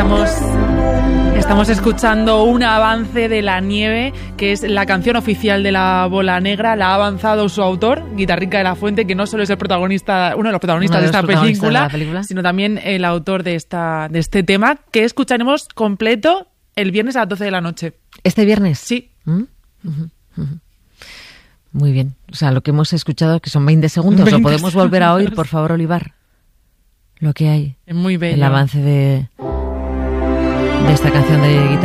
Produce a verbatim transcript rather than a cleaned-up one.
Estamos, estamos escuchando un avance de La Nieve, que es la canción oficial de La Bola Negra. La ha avanzado su autor, Guitarrica de la Fuente, que no solo es el protagonista, uno de los protagonistas, de, los de, esta protagonistas película, de la película, sino también el autor de, esta, de este tema, que escucharemos completo el viernes a las doce de la noche. ¿Este viernes? Sí. ¿Mm? Uh-huh, uh-huh. Muy bien. O sea, lo que hemos escuchado, que son veinte segundos, veinte ¿lo podemos segundos. volver a oír, por favor, Olivar? Lo que hay. Es muy bello. El avance de, de esta canción de Guitarrica.